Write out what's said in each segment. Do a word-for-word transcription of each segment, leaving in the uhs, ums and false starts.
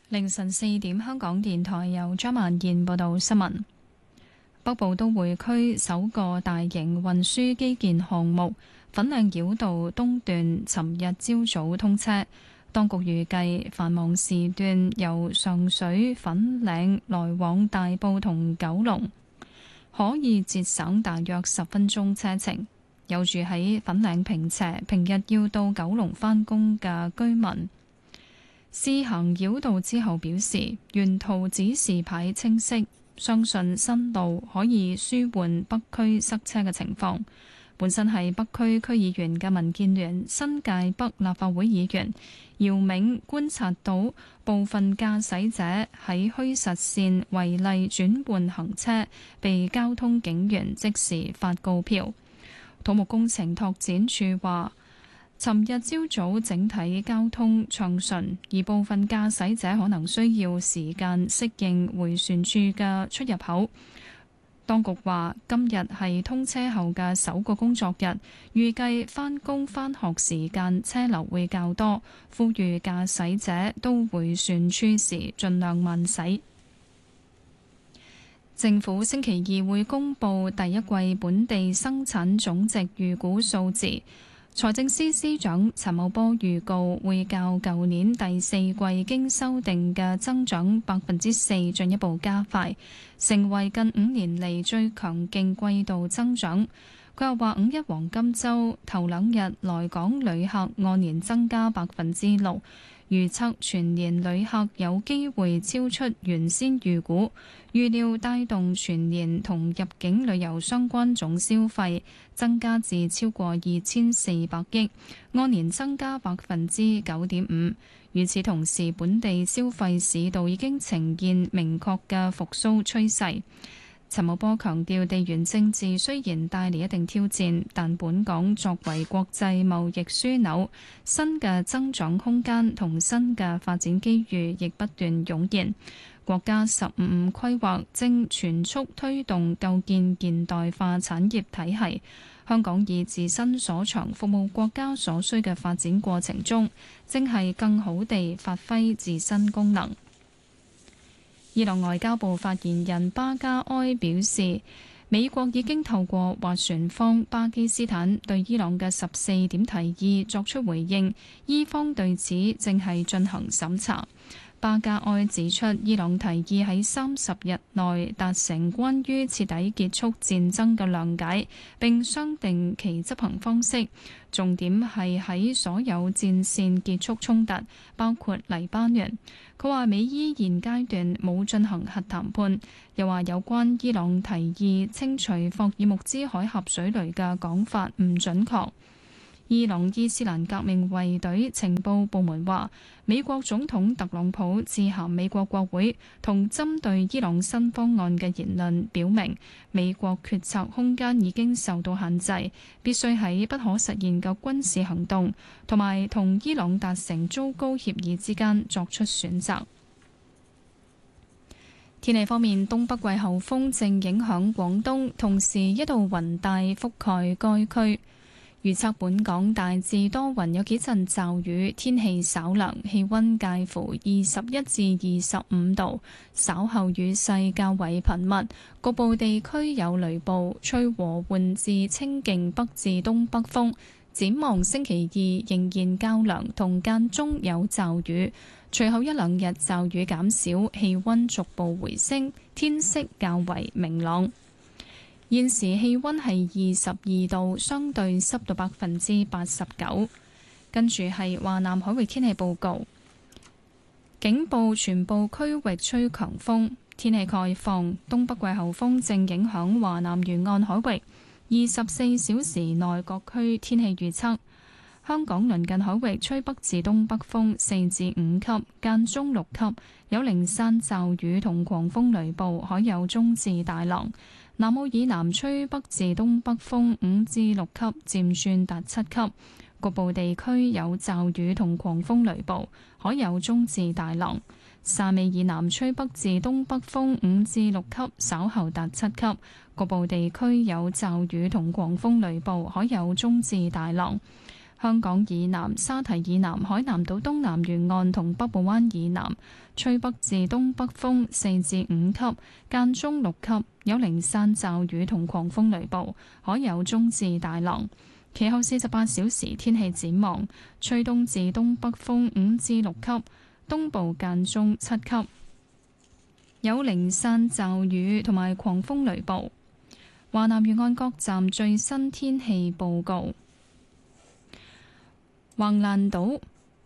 凌晨四點，香港電台由張曼燕報道新聞。北部都會區首個大型運輸基建項目粉嶺繞道東段，尋日朝早通車。當局預計繁忙時段由上水粉嶺來往大埔同九龍，可以節省大約十分鐘車程。有住喺粉嶺坪輋，平日要到九龍返工嘅居民，試行繞道之後表示，沿途指示牌清晰，相信新路可以舒緩北區塞車嘅情況。本身係北區區議員嘅民建聯新界北立法會議員姚銘觀察到部分駕駛者喺虛實線違例轉換行車，被交通警員即時發告票。土木工程拓展署話，尋日朝早整體交通暢順，而部分駕駛者可能需要時間適應迴旋處嘅出入口。當局話今日係通車後嘅首個工作日，預計返工返學時間車流會較多，呼籲駕駛者到迴旋處時盡量慢駛。政府星期二會公布第一季本地生產總值預估數字。財政司司長陳茂波預告會較舊年第四季經修訂嘅增長百分之四進一步加快，成為近五年嚟最強勁季度增長。佢又話五一黃金週頭兩日來港旅客按年增加百分之六，預測全年旅客有機會超出原先預估，預料帶動全年同入境旅遊相關總消費增加至超過二千四百億，按年增加百分之九點五。與此同時，本地消費市道已經呈現明確嘅復甦趨勢。陳茂波強調，地緣政治雖然帶嚟一定挑戰，但本港作為國際貿易樞紐，新嘅增長空間同新嘅發展機遇亦不斷湧現。國家十五五規劃正全速推動構建現代化產業體系，香港以自身所長服務國家所需嘅發展過程中，正係更好地發揮自身功能。伊朗外交部發言人巴加埃表示，美國已經透過斡旋方巴基斯坦對伊朗嘅十四點提議作出回應，伊方對此正係進行審查。巴加埃指出，伊朗提議喺三十日內達成關於徹底結束戰爭嘅諒解，並商定其執行方式，重點係喺所有戰線結束衝突，包括黎巴嫩。佢話美伊現階段冇進行核談判，又話有關伊朗提議清除霍爾木茲海峽水雷嘅講法唔準確。伊朗伊斯蘭革命衛隊情報部門話，美國總統特朗普致函美國國會，同針對伊朗新方案嘅言論表明，美國決策空間已經受到限制，必須喺不可實現嘅軍事行動同埋同伊朗達成糟糕協議之間作出選擇。天氣方面，東北季候風正影響廣東，同時一道雲帶覆蓋該區。預測本港大致多雲，有幾陣驟雨，天氣稍涼，氣溫介乎二十一至二十五度。稍後雨勢較為頻密，局部地區有雷暴，吹和緩至清勁北至東北風。展望星期二仍然較涼，同間中有驟雨，隨後一兩日驟雨減少，氣溫逐步回升，天色較為明朗。現時氣溫係二十二度，相對濕度百分之八十九。跟住係華南海域天氣報告，警報全部區域吹強風，天氣概況，東北季候風正影響華南沿岸海域。二十四小時內各區天氣預測，香港鄰近海域吹北至東北風四至五級，間中六級，有零散驟雨同狂風雷暴，海有中至大浪。南澳以南吹北至東北風五至六級，漸轉達七級，局部地區有驟雨同狂風雷暴，海有中至大浪。汕尾以南吹北至東北風五至六級，稍後達七級，局部地區有驟雨同狂風雷暴，海有中至大浪。 香港以南、沙堤以南、海南島東南沿岸同北部灣以南吹北至東北風四至五級，間中六級，有零散驟雨同狂風雷暴，海有中至大浪。其後四十八小時天氣展望，吹東至東北風五至六級，東部間中七級，有零散驟雨同埋狂風雷暴。華南沿岸各站最新天氣報告：橫瀾島，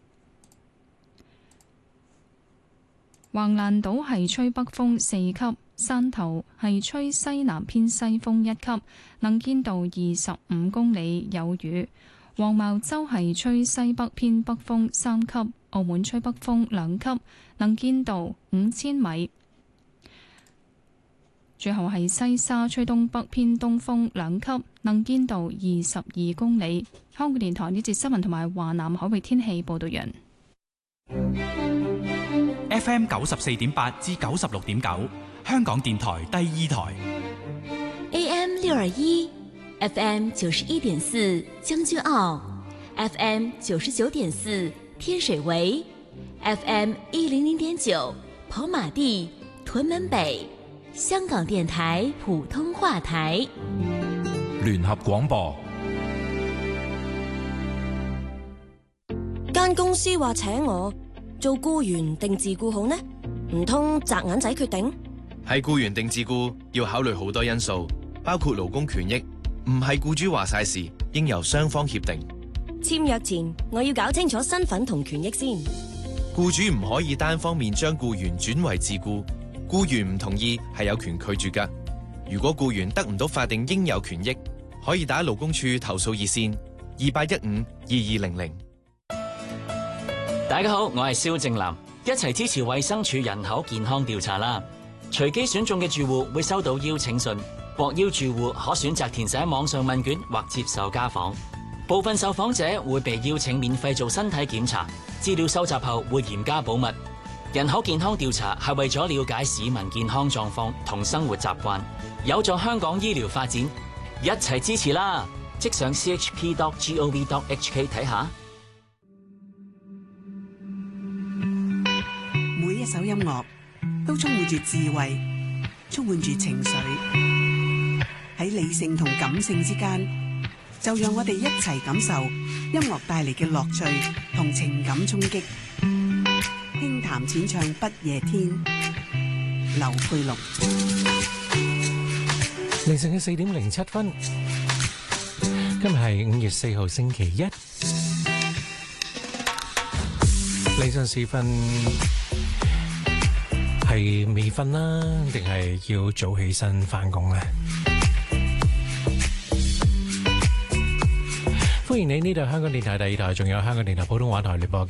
橫瀾島係吹北風四級。汕頭係吹西南偏西風一級，能見度二十五公里，有雨。黃茅洲係吹西北偏北風三級，澳門吹北風兩級，能見度五千米。最後係西沙吹東北偏東風兩級，能見度二十二公里。香港電台呢節新聞同埋華南海域天氣報道完。 F M 九十四點八至九十六點九。香港電台第二台 A M 六二一 F M 九十一點四將軍澳 F M 九十九點四天水圍 F M 一零零點九跑馬地屯門北香港電台普通話台聯合廣播。 間公司話請我做僱員定自僱好呢？唔通擲銀仔決定？ 係僱員定自僱要考慮好多因素，包括勞工權益，唔係僱主話晒事，應由雙方協定。 簽約前我要搞清楚身份同權益先。 僱主唔可以單方面將僱員轉為自僱，僱員唔同意係有權拒絕㗎。如果僱員得唔到法定應有權益，可以打勞工處投訴熱線二八一五二二零零。 大家好，我係蕭正楠，一齊支持衛生署人口健康調查啦！隨機選中嘅住戶會收到邀請信，獲邀住戶可選擇填寫網上問卷或接受家訪。部分受訪者會被邀請免費做身體檢查，資料收集後會嚴加保密。人口健康調查係為咗了解市民健康狀況同生活習慣，有助香港醫療發展，一齊支持啦！即上 c h p dot gov dot h k 睇下。 每一首音樂都充滿住智慧，充滿住情緒，喺理性同感性之間，就讓我哋一齊感受音樂帶嚟嘅樂趣同情感衝擊。輕談淺唱不夜天，劉佩祿。 凌晨嘅四點零七分，今日係五月四號星期一，凌晨時分。係未瞓啦，定係要早起身返工呢？歡迎你，呢度香港電台第二台，仲有香港電台普通話台聯播。